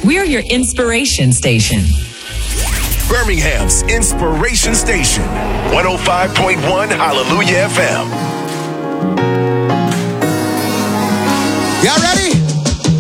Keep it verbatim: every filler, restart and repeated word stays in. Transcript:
We're your inspiration station. Birmingham's Inspiration Station, one oh five point one Hallelujah F M. Y'all ready?